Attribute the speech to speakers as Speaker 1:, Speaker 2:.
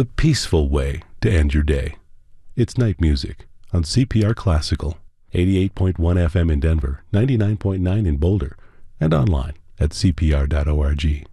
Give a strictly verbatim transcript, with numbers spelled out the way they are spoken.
Speaker 1: the peaceful way to end your day. It's Night Music on C P R Classical, eighty-eight point one F M in Denver, ninety-nine point nine in Boulder, and online at c p r dot org.